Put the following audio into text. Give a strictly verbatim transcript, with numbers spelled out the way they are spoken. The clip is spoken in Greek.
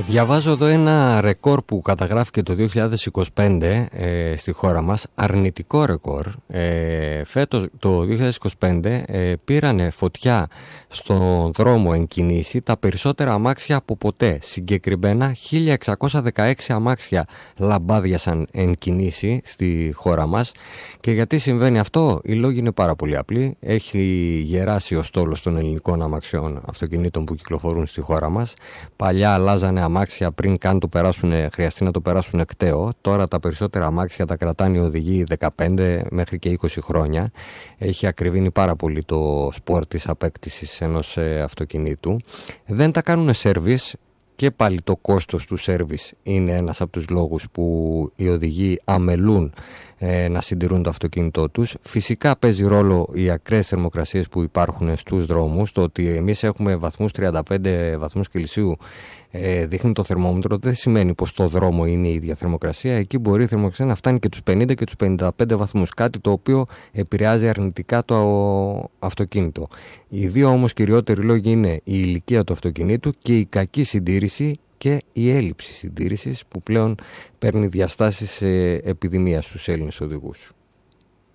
Διαβάζω εδώ ένα ρεκόρ που καταγράφηκε το δύο χιλιάδες είκοσι πέντε ε, στη χώρα μας, αρνητικό ρεκόρ. Ε, φέτος, το δύο χιλιάδες είκοσι πέντε, ε, πήρανε φωτιά στον δρόμο εν κινήσει τα περισσότερα αμάξια από ποτέ. Συγκεκριμένα χίλια εξακόσια δεκαέξι αμάξια λαμπάδιασαν εν κινήσει στη χώρα μας. Και γιατί συμβαίνει αυτό? Οι λόγοι είναι πάρα πολύ απλοί. Έχει γεράσει ο στόλος των ελληνικών αμαξιών αυτοκινήτων που κυκλοφορούν στη χώρα μας. Παλιά αλλάζανε αμάξια πριν καν το περάσουν, χρειαστεί να το περάσουν εκταίο. Τώρα τα περισσότερα αμάξια τα κρατάνε οι οδηγοί δεκαπέντε μέχρι και είκοσι χρόνια. Έχει ακριβήνει πάρα πολύ το σπορ της απέκτησης ενός ε, αυτοκινήτου. Δεν τα κάνουν σέρβις. Και πάλι το κόστος του σέρβις είναι ένας από τους λόγους που οι οδηγοί αμελούν ε, να συντηρούν το αυτοκίνητό τους. Φυσικά παίζει ρόλο οι ακραίες θερμοκρασίες που υπάρχουν στους δρόμους. Το ότι εμείς έχουμε βαθμούς τριάντα πέντε βαθμούς Κελσίου ε, δείχνει το θερμόμετρο, δεν σημαίνει πως το δρόμο είναι η ίδια θερμοκρασία. Εκεί μπορεί η θερμοκρασία να φτάνει και τους πενήντα και τους πενήντα πέντε βαθμούς, κάτι το οποίο επηρεάζει αρνητικά το αυτοκίνητο. Οι δύο όμως κυριότεροι λόγοι είναι η ηλικία του αυτοκινήτου και η κακή συντήρηση και η έλλειψη συντήρησης που πλέον παίρνει διαστάσεις επιδημίας στους Έλληνες οδηγούς.